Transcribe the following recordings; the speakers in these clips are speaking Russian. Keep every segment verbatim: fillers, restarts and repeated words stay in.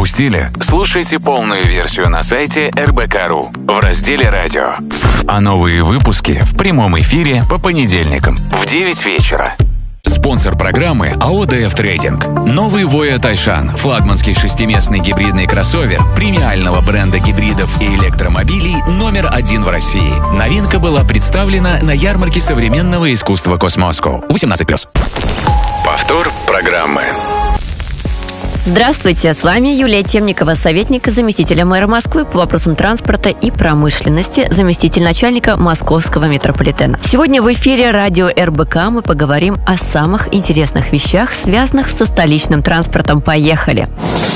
пропустили? Слушайте полную версию на сайте эр бэ ка точка ру в разделе «Радио». А новые выпуски в прямом эфире по понедельникам в девять вечера. Спонсор программы АО «ДФ Трейдинг». Новый Voya Тайшан, флагманский шестиместный гибридный кроссовер премиального бренда гибридов и электромобилей номер один в России. Новинка была представлена на ярмарке современного искусства Космоскоу. восемнадцать плюс. Повтор программы. Здравствуйте, с вами Юлия Темникова, советник заместителя мэра Москвы по вопросам транспорта и промышленности, заместитель начальника московского метрополитена. Сегодня в эфире радио эр бэ ка мы поговорим о самых интересных вещах, связанных со столичным транспортом. Поехали!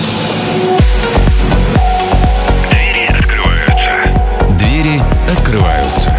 Двери открываются. Двери открываются.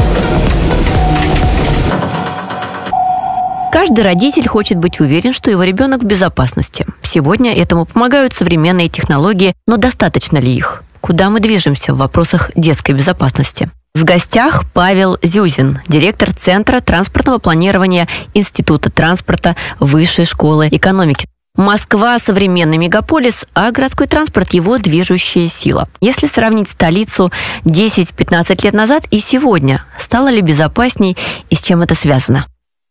Каждый родитель хочет быть уверен, что его ребенок в безопасности. Сегодня этому помогают современные технологии, но достаточно ли их? Куда мы движемся в вопросах детской безопасности? В гостях Павел Зюзин, директор Центра транспортного планирования Института транспорта Высшей школы экономики. Москва – современный мегаполис, а городской транспорт – его движущая сила. Если сравнить столицу десять-пятнадцать лет назад и сегодня, стало ли безопасней и с чем это связано?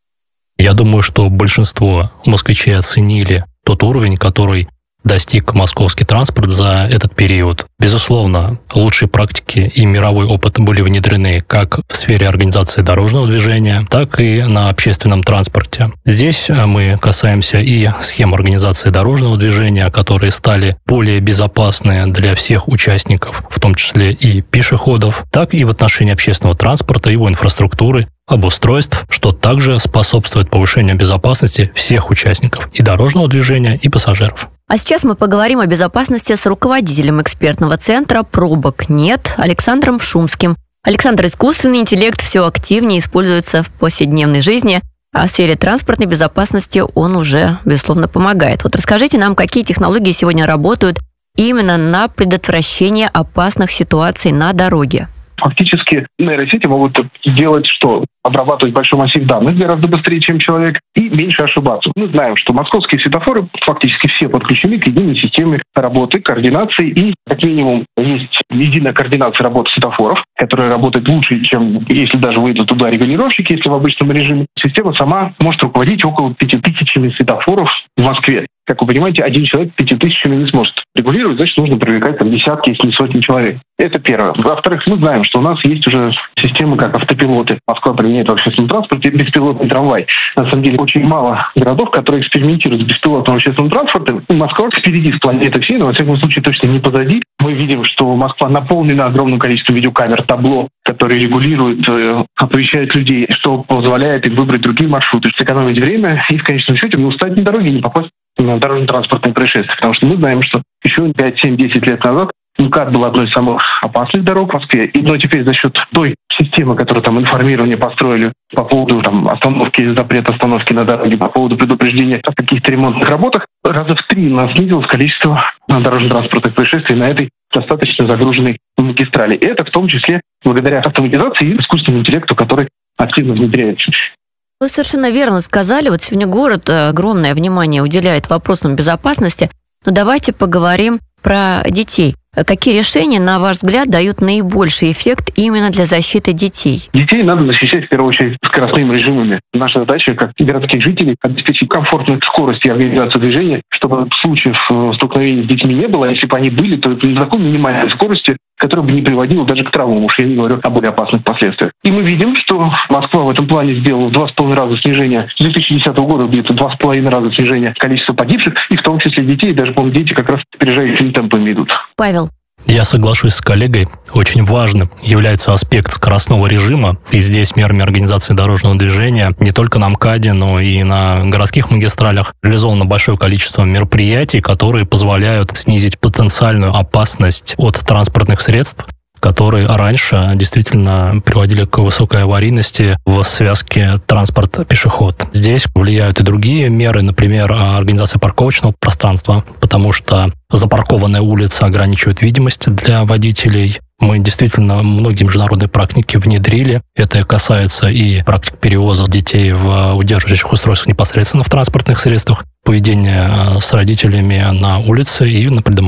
Я думаю, что большинство москвичей оценили тот уровень, который достиг московский транспорт за этот период. Безусловно, лучшие практики и мировой опыт были внедрены как в сфере организации дорожного движения, так и на общественном транспорте. Здесь мы касаемся и схем организации дорожного движения, которые стали более безопасны для всех участников, в том числе и пешеходов, так и в отношении общественного транспорта, его инфраструктуры, обустройств, что также способствует повышению безопасности всех участников и дорожного движения, и пассажиров. А сейчас мы поговорим о безопасности с руководителем экспертного центра «Пробок нет» Александром Шумским. Александр, искусственный интеллект все активнее используется в повседневной жизни, а в сфере транспортной безопасности он уже, безусловно, помогает. Вот расскажите нам, какие технологии сегодня работают именно на предотвращение опасных ситуаций на дороге. Фактически нейросети могут делать что? Обрабатывать большой массив данных гораздо быстрее, чем человек, и меньше ошибаться. Мы знаем, что московские светофоры фактически все подключены к единой системе работы, координации, и как минимум есть единая координация работы светофоров, которая работает лучше, чем если даже выйдут туда регулировщики, если в обычном режиме. Система сама может руководить около пяти тысячами светофоров в Москве. Как вы понимаете, один человек пятью тысячами не сможет регулировать, значит, нужно привлекать там десятки, если не сотни человек. Это первое. Во-вторых, мы знаем, что у нас есть уже системы, как автопилоты. Москва применяет в общественном транспорте беспилотный трамвай. На самом деле, очень мало городов, которые экспериментируют с беспилотным общественным транспортом. Москва впереди с планеты всей, но, во всяком случае, точно не позади. Мы видим, что Москва наполнена огромным количеством видеокамер, табло, которые регулируют, э, оповещают людей, что позволяет им выбрать другие маршруты, сэкономить время и, в конечном счете, не устать на дороге, не попасть на дорожно-транспортные происшествия. Потому что мы знаем, что еще пять, семь, десять лет назад МКАД была одной из самых опасных дорог в Москве. И, но теперь за счет той системы, которую там информирование построили по поводу там, остановки, запрета остановки на дороге, по поводу предупреждения о каких-то ремонтных работах, раза в три у нас снизилось количество дорожно-транспортных происшествий на этой достаточно загруженной магистрали. И это в том числе благодаря автоматизации и искусственному интеллекту, который активно внедряется. Вы совершенно верно сказали. Вот сегодня город огромное внимание уделяет вопросам безопасности. Но давайте поговорим про детей. Какие решения, на ваш взгляд, дают наибольший эффект именно для защиты детей? Детей надо защищать, в первую очередь, скоростными режимами. Наша задача, как городских жителей, обеспечить комфортную скорость и организацию движения, чтобы случаев столкновений с детьми не было. Если бы они были, то это на такой минимальной скорости, которая бы не приводила даже к травмам. Уж я не говорю о более опасных последствиях. И мы видим, что Москва в этом плане сделала в два с половиной раза снижение. С две тысячи десятого года где-то два с половиной раза снижение количества погибших, и в том числе детей. Даже, по-моему, дети как раз опережающими темпами идут. Павел. Я соглашусь с коллегой. Очень важным является аспект скоростного режима. И здесь мерами организации дорожного движения не только на МКАДе, но и на городских магистралях реализовано большое количество мероприятий, которые позволяют снизить потенциальную опасность от транспортных средств, которые раньше действительно приводили к высокой аварийности в связке транспорт-пешеход. Здесь влияют и другие меры, например, организация парковочного пространства, потому что запаркованная улица ограничивает видимость для водителей. Мы действительно многие международные практики внедрили. Это касается и практик перевоза детей в удерживающих устройствах непосредственно в транспортных средствах, поведения с родителями на улице и на придомовых